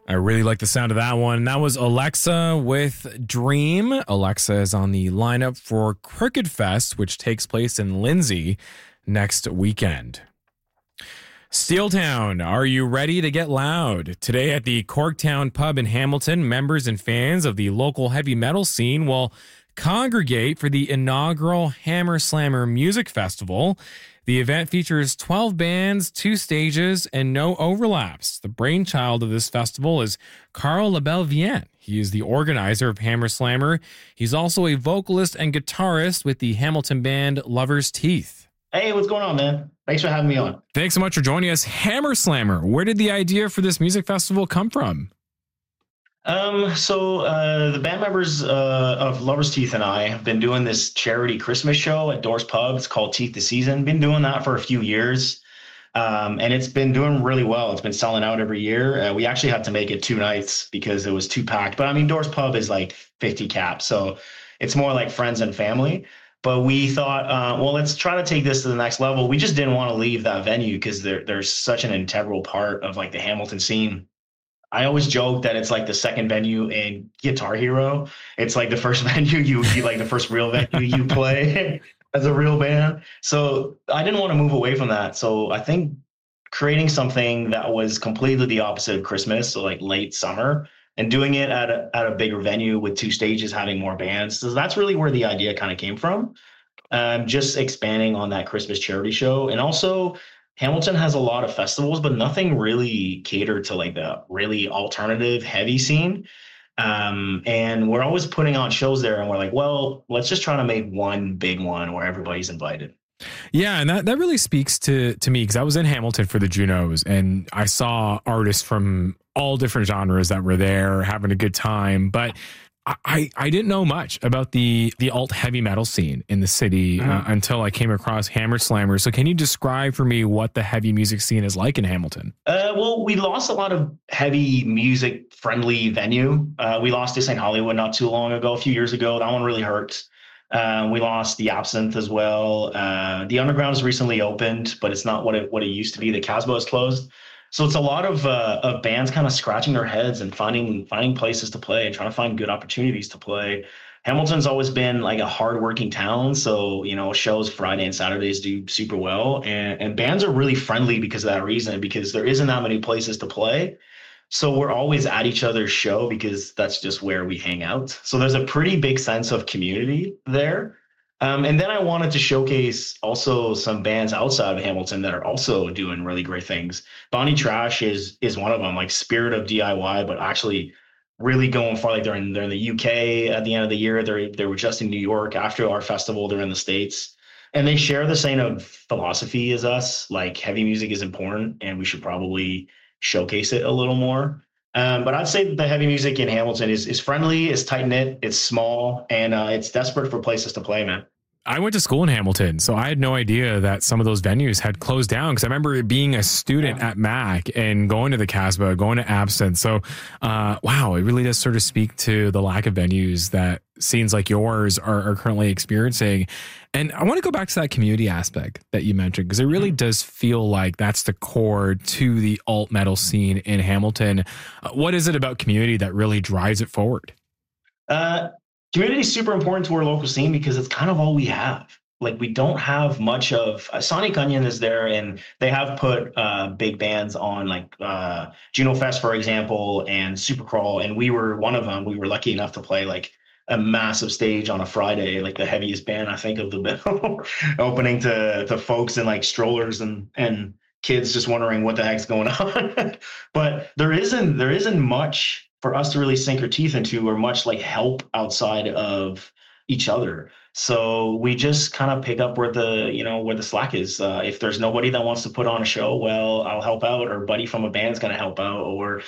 I really like the sound of that one. That was Alexa with Dream. Alexa is on the lineup for Crooked Fest, which takes place in Lindsay next weekend. Steeltown, are you ready to get loud? Today at the Corktown Pub in Hamilton, members and fans of the local heavy metal scene will congregate for the inaugural Hammer Slammer Music Festival. The event features 12 bands, 2 stages, and no overlaps. The brainchild of this festival is Carl LaBellevienne. He is the organizer of Hammer Slammer. He's also a vocalist and guitarist with the Hamilton band Lover's Teeth. Hey, what's going on, man? Thanks for having me on. Thanks so much for joining us. Hammer Slammer, where did the idea for this music festival come from? The band members of Lover's Teeth and I have been doing this charity Christmas show at Doors Pub. It's called Teeth the Season. Been doing that for a few years, and it's been doing really well. It's been selling out every year. We actually had to make it 2 nights because it was too packed. But I mean, Doors Pub is like 50 caps, so it's more like friends and family. But we thought, well, let's try to take this to the next level. We just didn't want to leave that venue because there's such an integral part of like the Hamilton scene. I always joke that it's like the second venue in Guitar Hero. It's like the first venue you like the first real venue you play as a real band. So I didn't want to move away from that. So I think creating something that was completely the opposite of Christmas, so like late summer, and doing it at a bigger venue with 2 stages, having more bands. So that's really where the idea kind of came from. Just expanding on that Christmas charity show. And also Hamilton has a lot of festivals, but nothing really catered to like the really alternative heavy scene. And we're always putting on shows there and we're like, well, let's just try to make one big one where everybody's invited. Yeah, and that really speaks to me because I was in Hamilton for the Junos and I saw artists from all different genres that were there having a good time. But I didn't know much about the alt heavy metal scene in the city until I came across Hammer Slammer. So can you describe for me what the heavy music scene is like in Hamilton? Well, we lost a lot of heavy music friendly venue. We lost to St. Hollywood not too long ago, a few years ago. That one really hurt. We lost the Absinthe as well. The Underground has recently opened, but it's not what it used to be. The Casbah is closed. So it's a lot of bands kind of scratching their heads and finding places to play and trying to find good opportunities to play. Hamilton's always been like a hardworking town. So, you know, shows Friday and Saturdays do super well. And bands are really friendly because of that reason, because there isn't that many places to play. So we're always at each other's show because that's just where we hang out. So there's a pretty big sense of community there. And then I wanted to showcase also some bands outside of Hamilton that are also doing really great things. Bonnie Trash is one of them, like Spirit of DIY, but actually really going far. Like they're in the UK at the end of the year. They were just in New York after our festival. They're in the States. And they share the same of philosophy as us. Like heavy music is important and we should probably showcase it a little more. But I'd say that the heavy music in Hamilton is friendly, it's tight-knit, it's small, and it's desperate for places to play, man. I went to school in Hamilton, so I had no idea that some of those venues had closed down because I remember being a student at Mac and going to the Casbah, going to Absinthe. So, wow, it really does sort of speak to the lack of venues that scenes like yours are currently experiencing. And I want to go back to that community aspect that you mentioned because it really does feel like that's the core to the alt metal scene in Hamilton. What is it about community that really drives it forward? Community is super important to our local scene because it's kind of all we have. Like we don't have much of Sonic Onion is there and they have put big bands on like Juno Fest, for example, and Supercrawl. And we were one of them. We were lucky enough to play like a massive stage on a Friday, like the heaviest band, I think, of the bill, opening to folks in like strollers and kids just wondering what the heck's going on. But there isn't much for us to really sink our teeth into or much like help outside of each other. So we just kind of pick up where the slack is. If there's nobody that wants to put on a show, well, I'll help out, or Buddy from a band's going to help out,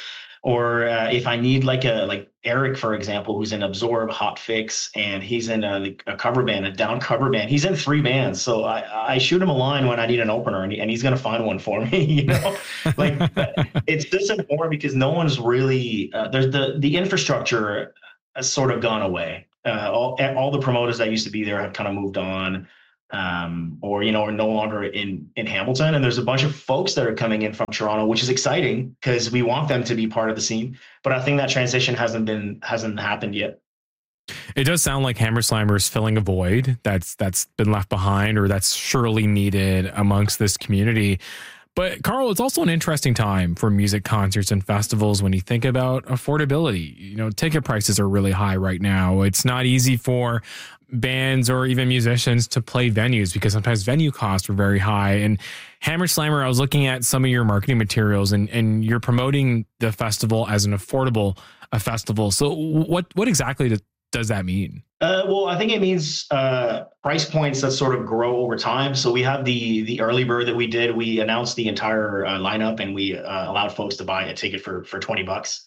or if I need like Eric, for example, who's in Absorb, Hot Fix, and he's in a cover band, a down cover band. He's in 3 bands. So I shoot him a line when I need an opener and he's going to find one for me, you know, like it's just important because no one's really, there's the infrastructure has sort of gone away. All the promoters that used to be there have kind of moved on. or are no longer in Hamilton. And there's a bunch of folks that are coming in from Toronto, which is exciting because we want them to be part of the scene. But I think that transition hasn't happened yet. It does sound like Hammer Slammer is filling a void that's been left behind, or that's surely needed amongst this community. But Carl, it's also an interesting time for music concerts and festivals when you think about affordability. Ticket prices are really high right now. It's not easy for bands or even musicians to play venues because sometimes venue costs are very high. And Hammer Slammer, I was looking at some of your marketing materials, and you're promoting the festival as an affordable festival. So what exactly does that mean? Well, I think it means price points that sort of grow over time. So we have the early bird that we did. We announced the entire lineup, and we allowed folks to buy a ticket for $20.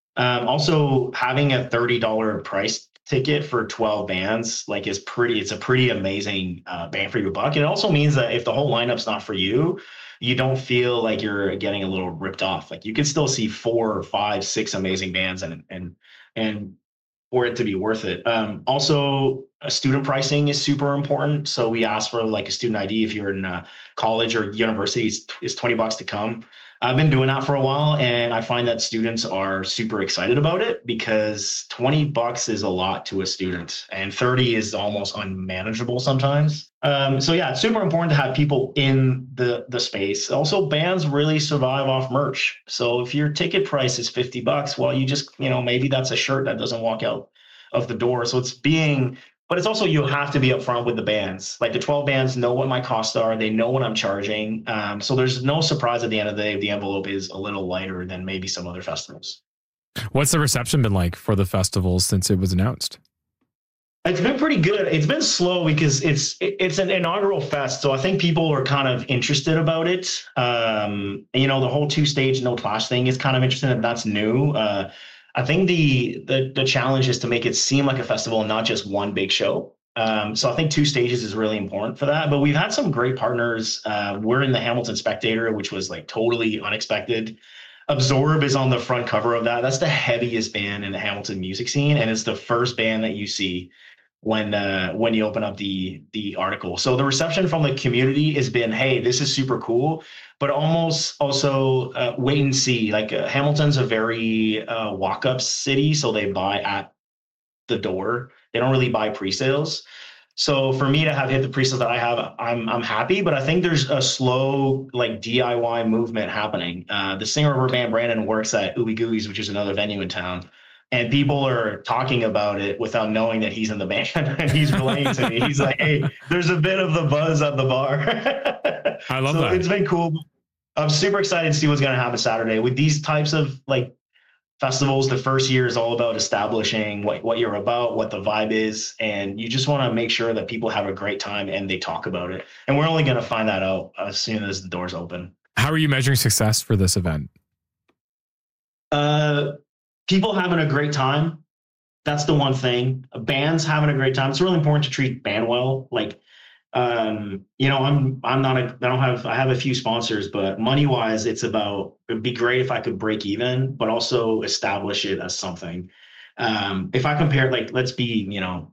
Also, having a $30 price ticket for 12 bands it's a pretty amazing bang for your buck. And it also means that if the whole lineup's not for you, you don't feel like you're getting a little ripped off. Like you can still see 4, 5, 6 amazing bands and for it to be worth it. Also, student pricing is super important. So we ask for like a student ID if you're in college or university. It's $20 to come. I've been doing that for a while, and I find that students are super excited about it because $20 is a lot to a student, and 30 is almost unmanageable sometimes. So yeah, it's super important to have people in the space. Also, bands really survive off merch. So if your ticket price is $50, well, you just, maybe that's a shirt that doesn't walk out of the door. So but it's also, you have to be upfront with the bands. Like the 12 bands know what my costs are. They know what I'm charging. So there's no surprise at the end of the day if the envelope is a little lighter than maybe some other festivals. What's the reception been like for the festivals since it was announced? It's been pretty good. It's been slow because it's an inaugural fest. So I think people are kind of interested about it. The whole 2-stage no clash thing is kind of interesting, and that's new. I think the challenge is to make it seem like a festival and not just one big show. So I think 2 stages is really important for that. But we've had some great partners. We're in the Hamilton Spectator, which was like totally unexpected. Absorb is on the front cover of that. That's the heaviest band in the Hamilton music scene, and it's the first band that you see when you open up the article. So the reception from the community has been, hey, this is super cool, but almost also wait and see. Like Hamilton's a very walk-up city, so they buy at the door. They don't really buy pre-sales. So for me to have hit the pre-sales that I have, I'm happy, but I think there's a slow like DIY movement happening. The singer of our band, Brandon, works at Ooey Gooey's, which is another venue in town. And people are talking about it without knowing that he's in the band, and he's relaying to me. He's like, hey, there's a bit of the buzz at the bar. I love that. It's been cool. I'm super excited to see what's going to happen Saturday. With these types of like festivals, the first year is all about establishing what you're about, what the vibe is. And you just want to make sure that people have a great time and they talk about it. And we're only going to find that out as soon as the doors open. How are you measuring success for this event? People having a great time. That's the one thing. Bands having a great time. It's really important to treat band well. Like, I'm not I have a few sponsors, but money wise, it'd be great if I could break even, but also establish it as something. If I compare, like, let's be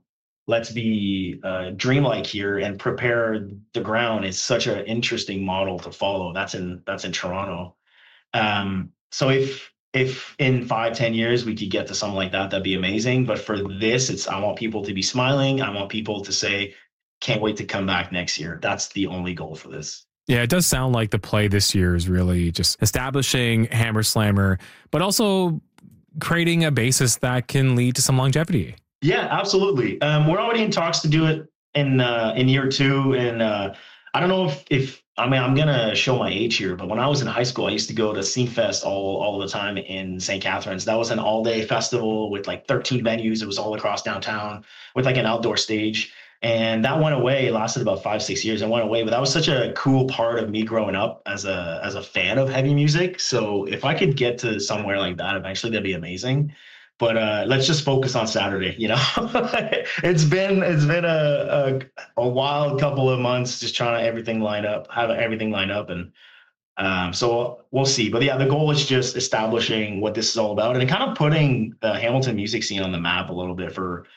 dreamlike here and prepare the ground is such an interesting model to follow. That's in Toronto. So if in 5-10 years we could get to something like that, that'd be amazing. But for this, I want people to be smiling. I want people to say, can't wait to come back next year. That's the only goal for this. Yeah, it does sound like the play this year is really just establishing Hammer Slammer, but also creating a basis that can lead to some longevity. Yeah, absolutely. We're already in talks to do it in year 2. And I don't know if I'm going to show my age here, but when I was in high school, I used to go to Scenefest all the time in St. Catharines. That was an all-day festival with like 13 venues. It was all across downtown with like an outdoor stage. And that went away. It lasted about 5-6 years and went away. But that was such a cool part of me growing up as a fan of heavy music. So if I could get to somewhere like that eventually, that'd be amazing. But let's just focus on Saturday. It's been a wild couple of months just trying to have everything line up, and so we'll see. But yeah, the goal is just establishing what this is all about and kind of putting the Hamilton music scene on the map a little bit for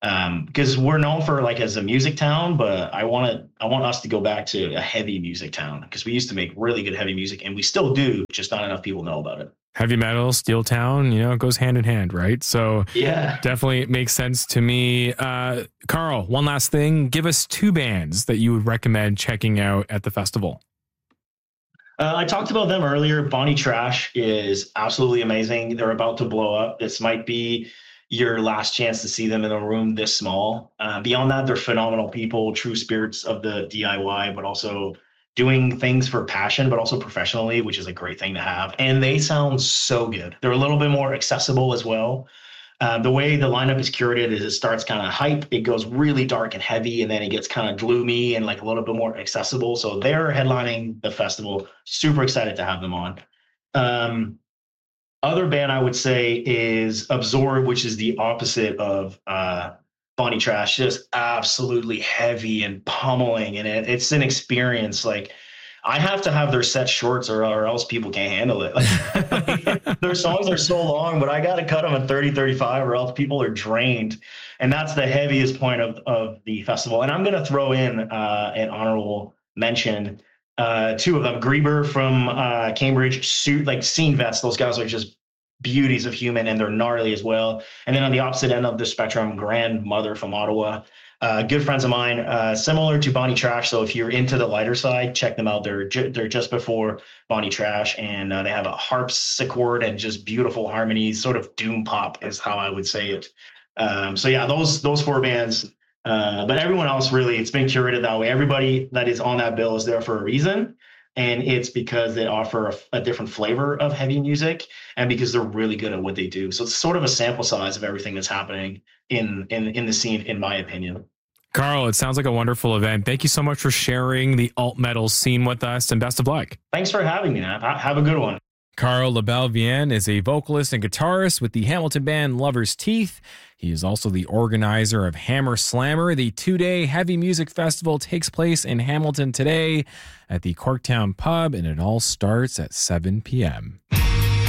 Because we're known for like as a music town, but I want us to go back to a heavy music town because we used to make really good heavy music and we still do, just not enough people know about it. Heavy metal, steel town, it goes hand in hand, right? So Yeah. definitely makes sense to me. Carl, one last thing. Give us 2 bands that you would recommend checking out at the festival. I talked about them earlier. Bonnie Trash is absolutely amazing. They're about to blow up. This might be your last chance to see them in a room this small. Beyond that, they're phenomenal people, true spirits of the DIY, but also doing things for passion, but also professionally, which is a great thing to have. And they sound so good. They're a little bit more accessible as well. The way the lineup is curated is it starts kind of hype, it goes really dark and heavy, and then it gets kind of gloomy and like a little bit more accessible. So they're headlining the festival. Super excited to have them on. Other band I would say is Absorb, which is the opposite of Bonnie Trash. Just absolutely heavy and pummeling, and it's an experience. Like I have to have their set shorts or else people can't handle it. Like, their songs are so long, but I got to cut them at 30, 35 or else people are drained. And that's the heaviest point of the festival. And I'm going to throw in an honorable mention. 2 of them, Grieber from Cambridge, Scene Vets. Those guys are just beauties of human and they're gnarly as well. And then on the opposite end of the spectrum, Grandmother from Ottawa. Good friends of mine, similar to Bonnie Trash. So if you're into the lighter side, check them out. They're just before Bonnie Trash, and they have a harpsichord and just beautiful harmonies. Sort of doom pop is how I would say it. So yeah, those 4 bands. But everyone else, really, it's been curated that way. Everybody that is on that bill is there for a reason. And it's because they offer a different flavor of heavy music and because they're really good at what they do. So it's sort of a sample size of everything that's happening in the scene, in my opinion. Carl, it sounds like a wonderful event. Thank you so much for sharing the alt metal scene with us and best of luck. Thanks for having me, Nat. Have a good one. Carl LaBellevienne is a vocalist and guitarist with the Hamilton band Lover's Teeth. He is also the organizer of Hammer Slammer. The 2-day heavy music festival takes place in Hamilton today at the Corktown Pub, and it all starts at 7 p.m.